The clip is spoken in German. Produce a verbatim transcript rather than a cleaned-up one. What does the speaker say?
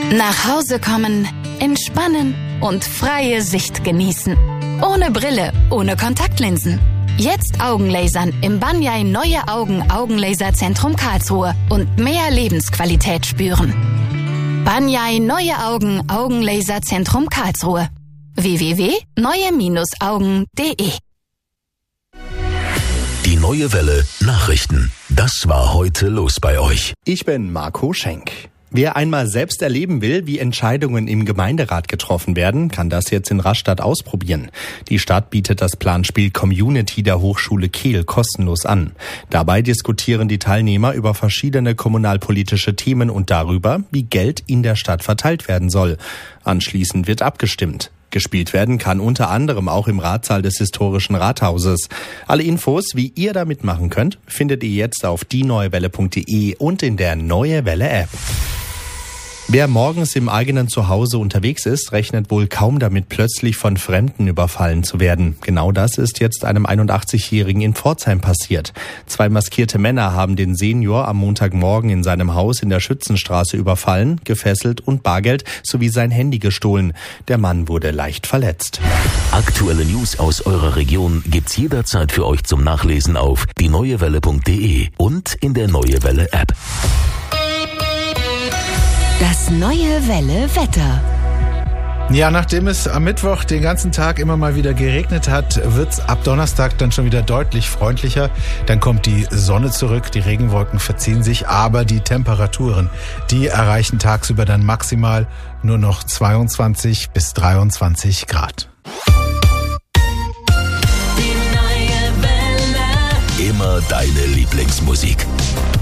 Nach Hause kommen, entspannen und freie Sicht genießen. Ohne Brille, ohne Kontaktlinsen. Jetzt Augenlasern im Banyai Neue Augen Augenlaserzentrum Karlsruhe und mehr Lebensqualität spüren. Banyai Neue Augen Augenlaserzentrum Karlsruhe. w w w punkt neue augen punkt de Die Neue Welle Nachrichten. Das war heute los bei euch. Ich bin Marco Schenk. Wer einmal selbst erleben will, wie Entscheidungen im Gemeinderat getroffen werden, kann das jetzt in Rastatt ausprobieren. Die Stadt bietet das Planspiel Community der Hochschule Kehl kostenlos an. Dabei diskutieren die Teilnehmer über verschiedene kommunalpolitische Themen und darüber, wie Geld in der Stadt verteilt werden soll. Anschließend wird abgestimmt. Gespielt werden kann unter anderem auch im Ratssaal des historischen Rathauses. Alle Infos, wie ihr da mitmachen könnt, findet ihr jetzt auf die neue welle punkt de und in der Neue Welle App. Wer morgens im eigenen Zuhause unterwegs ist, rechnet wohl kaum damit, plötzlich von Fremden überfallen zu werden. Genau das ist jetzt einem einundachtzigjährigen in Pforzheim passiert. Zwei maskierte Männer haben den Senior am Montagmorgen in seinem Haus in der Schützenstraße überfallen, gefesselt und Bargeld sowie sein Handy gestohlen. Der Mann wurde leicht verletzt. Aktuelle News aus eurer Region gibt's jederzeit für euch zum Nachlesen auf die neue welle punkt de und in der Neue Welle App. Das Neue Welle Wetter. Ja, nachdem es am Mittwoch den ganzen Tag immer mal wieder geregnet hat, wird's ab Donnerstag dann schon wieder deutlich freundlicher. Dann kommt die Sonne zurück, die Regenwolken verziehen sich, aber die Temperaturen, die erreichen tagsüber dann maximal nur noch zweiundzwanzig bis dreiundzwanzig Grad. Die Neue Welle. Immer deine Lieblingsmusik.